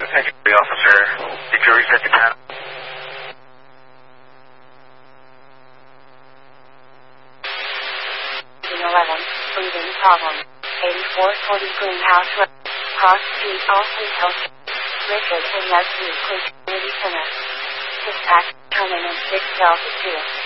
Attention, officer. Did you reset the panel? 11, breathing problem. 8440 Greenhouse Road. Cross Street, Austin, Health. Richard and Leslie, Community Center. Dispatch, terminal 6 Delta 2.